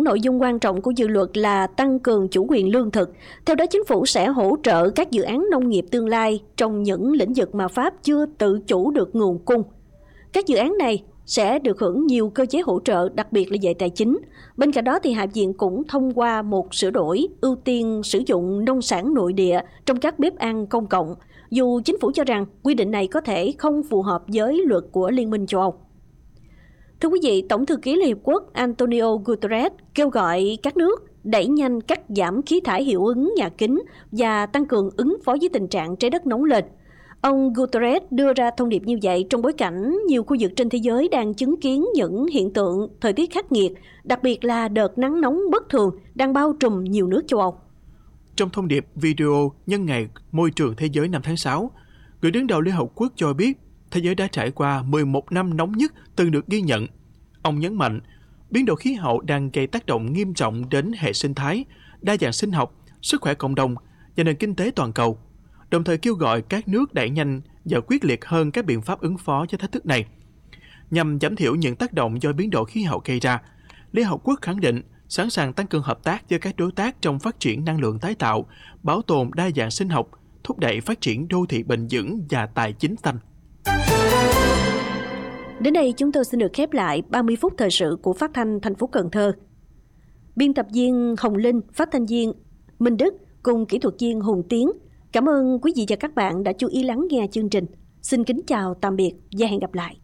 những nội dung quan trọng của dự luật là tăng cường chủ quyền lương thực. Theo đó, chính phủ sẽ hỗ trợ các dự án nông nghiệp tương lai trong những lĩnh vực mà Pháp chưa tự chủ được nguồn cung. Các dự án này sẽ được hưởng nhiều cơ chế hỗ trợ, đặc biệt là về tài chính. Bên cạnh đó, thì Hạ viện cũng thông qua một sửa đổi ưu tiên sử dụng nông sản nội địa trong các bếp ăn công cộng, dù chính phủ cho rằng quy định này có thể không phù hợp với luật của Liên minh châu Âu. Thưa quý vị, Tổng thư ký Liên Hiệp Quốc Antonio Guterres kêu gọi các nước đẩy nhanh cắt giảm khí thải hiệu ứng nhà kính và tăng cường ứng phó với tình trạng trái đất nóng lên. Ông Guterres đưa ra thông điệp như vậy trong bối cảnh nhiều khu vực trên thế giới đang chứng kiến những hiện tượng thời tiết khắc nghiệt, đặc biệt là đợt nắng nóng bất thường đang bao trùm nhiều nước châu Âu. Trong thông điệp video nhân ngày Môi trường Thế giới 5 tháng 6, người đứng đầu Liên Hợp Quốc cho biết thế giới đã trải qua 11 năm nóng nhất từng được ghi nhận. Ông nhấn mạnh, biến đổi khí hậu đang gây tác động nghiêm trọng đến hệ sinh thái, đa dạng sinh học, sức khỏe cộng đồng và nền kinh tế toàn cầu, đồng thời kêu gọi các nước đẩy nhanh và quyết liệt hơn các biện pháp ứng phó với thách thức này. Nhằm giảm thiểu những tác động do biến đổi khí hậu gây ra, Liên Hợp Quốc khẳng định sẵn sàng tăng cường hợp tác với các đối tác trong phát triển năng lượng tái tạo, bảo tồn đa dạng sinh học, thúc đẩy phát triển đô thị bền vững và tài chính xanh. Đến đây chúng tôi xin được khép lại 30 phút thời sự của Phát thanh thành phố Cần Thơ. Biên tập viên Hồng Linh, phát thanh viên Minh Đức cùng kỹ thuật viên Hùng Tiến. Cảm ơn quý vị và các bạn đã chú ý lắng nghe chương trình. Xin kính chào, tạm biệt và hẹn gặp lại.